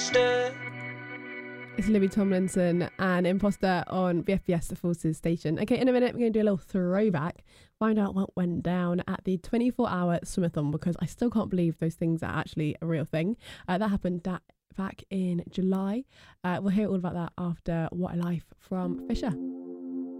It's Libby Tomlinson and Imposter on BFBS, the Forces station. Okay, in a minute, we're going to do a little throwback, find out what went down at the 24-hour swimathon, because I still can't believe those things are actually a real thing. That happened back in July. We'll hear all about that after What a Life from Fisher.